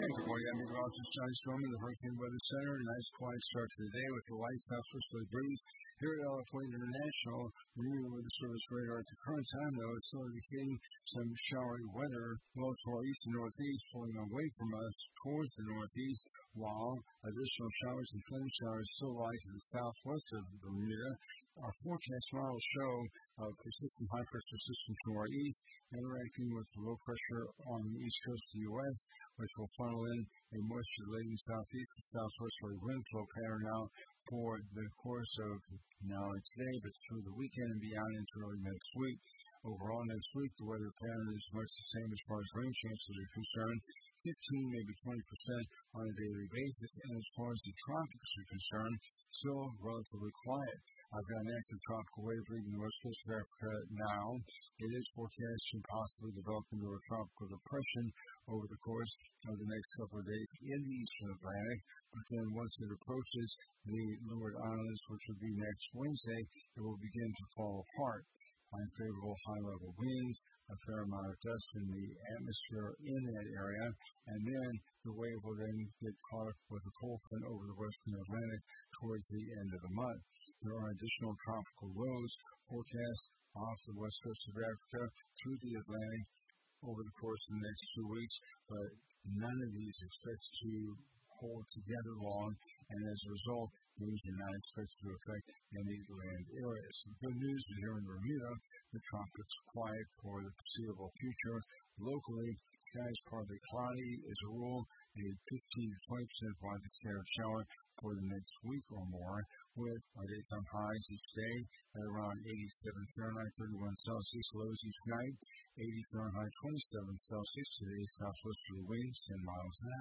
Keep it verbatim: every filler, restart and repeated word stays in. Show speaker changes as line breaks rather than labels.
Good morning. I'm meteorologist John Stormy, the Hurricane Weather Center. A nice quiet start to the day with the light southwesterly breeze. Here at L F Wade International, we're with the service radar at the current time, though. It's still indicating some showery weather blow to our east and northeast, pulling away from us towards the northeast, while additional showers and thunder showers still lie to the southwest of Bermuda. Our forecast models show a persistent high-pressure system to our east, interacting with low pressure on the east coast of the U S, which will funnel in a moisture-laden southeast and southwesterly wind flow pattern out for the course of now and today, but through the weekend and beyond into early next week. Overall, next week, the weather pattern is much the same as far as rain chances are concerned, fifteen, maybe twenty percent on a daily basis, and as far as the tropics are concerned, still relatively quiet. I've got an active tropical wave leaving the west coast of Africa now. It is forecast to possibly develop into a tropical depression over the course of the next couple of days in the eastern Atlantic, but then once it approaches the Leeward Islands, which will be next Wednesday, it will begin to fall apart. Unfavorable high-level winds, a fair amount of dust in the atmosphere in that area, and then the wave will then get caught up with a cold front over the western Atlantic towards the end of the month. There are additional tropical lows forecast off the west coast of Africa through the Atlantic over the course of the next two weeks, but none of these expect to hold together long, and as a result, these are not expected to affect any land areas. The good news is here in Bermuda, the tropics are quiet for the foreseeable future. Locally, skies partly cloudy as a rule, a fifteen to twenty percent widely scattered shower for the next week or more, with our daytime highs each day at around eighty-seven Fahrenheit, thirty-one Celsius, lows each night, eighty Fahrenheit, twenty-seven Celsius. Today's southwesterly winds ten miles an hour.